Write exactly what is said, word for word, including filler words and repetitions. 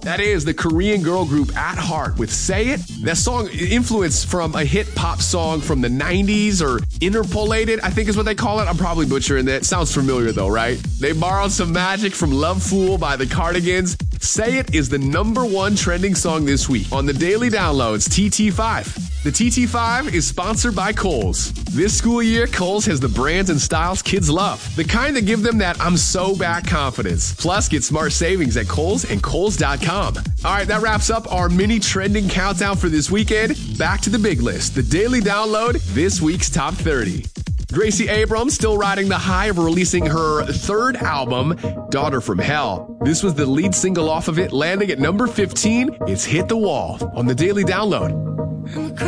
That is the Korean girl group At Heart with Say It. That song influenced from a hit pop song from the nineties, or interpolated, I think is what they call it. I'm probably butchering that. Sounds familiar though, right? They borrowed some magic from Love Fool by the Cardigans. Say It is the number one trending song this week on the Daily Downloads T T five. The T T five is sponsored by Kohl's. This school year, Kohl's has the brands and styles kids love. The kind that give them that I'm so back confidence. Plus, get smart savings at Kohl's and Kohl's dot com. All right, that wraps up our mini trending countdown for this weekend. Back to the big list, the Daily Download, this week's Top thirty. Gracie Abrams still riding the high of releasing her third album, Daughter from Hell. This was the lead single off of it, landing at number fifteen. It's Hit the Wall on the Daily Download.